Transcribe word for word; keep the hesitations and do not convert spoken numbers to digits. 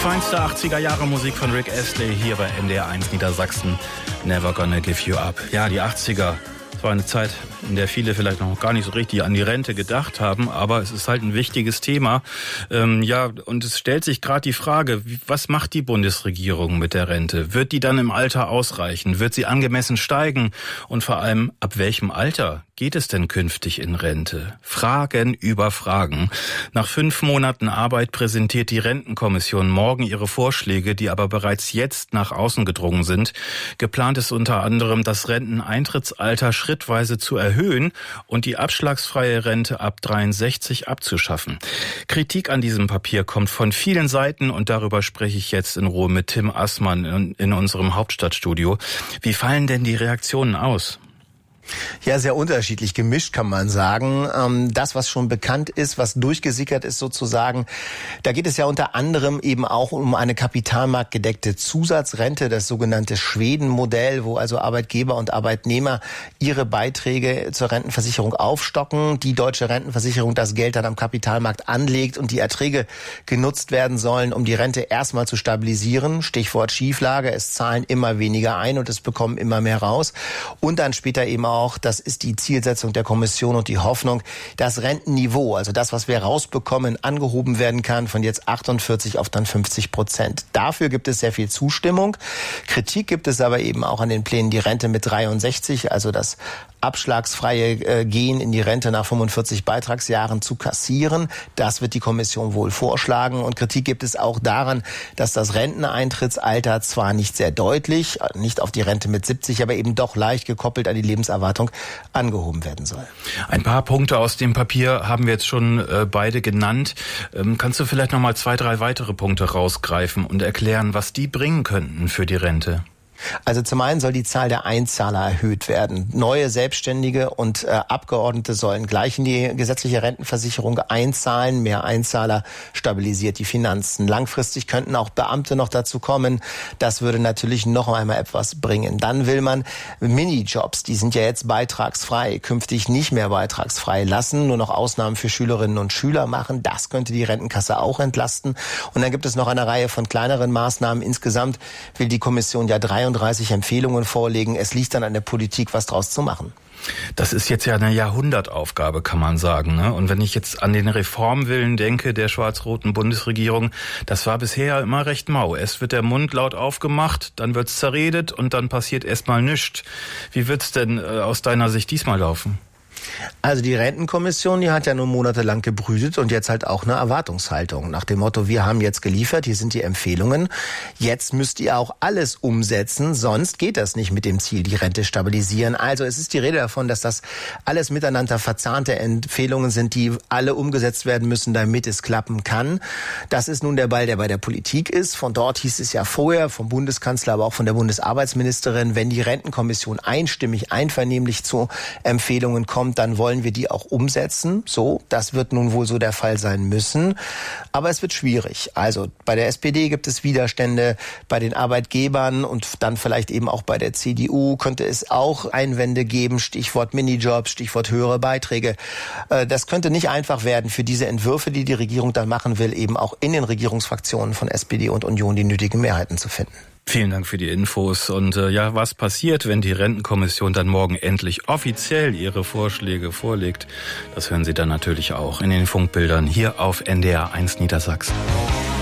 Feinste achtziger-Jahre-Musik von Rick Astley hier bei N D R eins Niedersachsen. Never gonna give you up. Ja, die achtziger. Das war eine Zeit, in der viele vielleicht noch gar nicht so richtig an die Rente gedacht haben, aber es ist halt ein wichtiges Thema. Ähm, ja, und es stellt sich gerade die Frage, wie, was macht die Bundesregierung mit der Rente? Wird die dann im Alter ausreichen? Wird sie angemessen steigen? Und vor allem, ab welchem Alter geht es denn künftig in Rente? Fragen über Fragen. Nach fünf Monaten Arbeit präsentiert die Rentenkommission morgen ihre Vorschläge, die aber bereits jetzt nach außen gedrungen sind. Geplant ist unter anderem, das Renteneintrittsalter schrittweise zu erhöhen und die abschlagsfreie Rente ab dreiundsechzig abzuschaffen. Kritik an diesem Papier kommt von vielen Seiten und darüber spreche ich jetzt in Ruhe mit Tim Assmann in, in unserem Hauptstadtstudio. Wie fallen denn die Reaktionen aus? Ja, sehr unterschiedlich, gemischt kann man sagen. Das, was schon bekannt ist, was durchgesickert ist sozusagen, da geht es ja unter anderem eben auch um eine kapitalmarktgedeckte Zusatzrente, das sogenannte Schweden-Modell, wo also Arbeitgeber und Arbeitnehmer ihre Beiträge zur Rentenversicherung aufstocken, die deutsche Rentenversicherung das Geld dann am Kapitalmarkt anlegt und die Erträge genutzt werden sollen, um die Rente erstmal zu stabilisieren. Stichwort Schieflage, es zahlen immer weniger ein und es bekommen immer mehr raus. Und dann später eben auch Auch, das ist die Zielsetzung der Kommission und die Hoffnung, dass Rentenniveau, also das, was wir rausbekommen, angehoben werden kann von jetzt achtundvierzig auf dann fünfzig Prozent. Dafür gibt es sehr viel Zustimmung. Kritik gibt es aber eben auch an den Plänen, die Rente mit dreiundsechzig, also das abschlagsfreie äh, Gehen in die Rente nach fünfundvierzig Beitragsjahren zu kassieren. Das wird die Kommission wohl vorschlagen. Und Kritik gibt es auch daran, dass das Renteneintrittsalter zwar nicht sehr deutlich, nicht auf die Rente mit siebzig, aber eben doch leicht gekoppelt an die Lebenserwartung angehoben werden soll. Ein paar Punkte aus dem Papier haben wir jetzt schon äh, beide genannt. Ähm, kannst du vielleicht noch mal zwei, drei weitere Punkte rausgreifen und erklären, was die bringen könnten für die Rente? Also zum einen soll die Zahl der Einzahler erhöht werden. Neue Selbstständige und äh, Abgeordnete sollen gleich in die gesetzliche Rentenversicherung einzahlen. Mehr Einzahler stabilisiert die Finanzen. Langfristig könnten auch Beamte noch dazu kommen. Das würde natürlich noch einmal etwas bringen. Dann will man Minijobs, die sind ja jetzt beitragsfrei, künftig nicht mehr beitragsfrei lassen, nur noch Ausnahmen für Schülerinnen und Schüler machen. Das könnte die Rentenkasse auch entlasten. Und dann gibt es noch eine Reihe von kleineren Maßnahmen. Insgesamt will die Kommission ja dreiunddreißig Empfehlungen vorlegen. Es liegt dann an der Politik, was draus zu machen. Das ist jetzt ja eine Jahrhundertaufgabe, kann man sagen, ne? Und wenn ich jetzt an den Reformwillen denke der schwarz-roten Bundesregierung, das war bisher immer recht mau. Erst wird der Mund laut aufgemacht, dann wird's zerredet und dann passiert erstmal nichts. Wie wird's denn äh, aus deiner Sicht diesmal laufen? Also die Rentenkommission, die hat ja nur monatelang gebrütet und jetzt halt auch eine Erwartungshaltung. Nach dem Motto, wir haben jetzt geliefert, hier sind die Empfehlungen. Jetzt müsst ihr auch alles umsetzen, sonst geht das nicht mit dem Ziel, die Rente stabilisieren. Also es ist die Rede davon, dass das alles miteinander verzahnte Empfehlungen sind, die alle umgesetzt werden müssen, damit es klappen kann. Das ist nun der Ball, der bei der Politik ist. Von dort hieß es ja vorher, vom Bundeskanzler, aber auch von der Bundesarbeitsministerin, wenn die Rentenkommission einstimmig, einvernehmlich zu Empfehlungen kommt, dann wollen wir die auch umsetzen. So, das wird nun wohl so der Fall sein müssen. Aber es wird schwierig. Also bei der S P D gibt es Widerstände, bei den Arbeitgebern und dann vielleicht eben auch bei der C D U könnte es auch Einwände geben. Stichwort Minijobs, Stichwort höhere Beiträge. Das könnte nicht einfach werden für diese Entwürfe, die die Regierung dann machen will, eben auch in den Regierungsfraktionen von S P D und Union die nötigen Mehrheiten zu finden. Vielen Dank für die Infos. Und äh, ja, was passiert, wenn die Rentenkommission dann morgen endlich offiziell ihre Vorschläge vorlegt? Das hören Sie dann natürlich auch in den Funkbildern hier auf N D R eins Niedersachsen.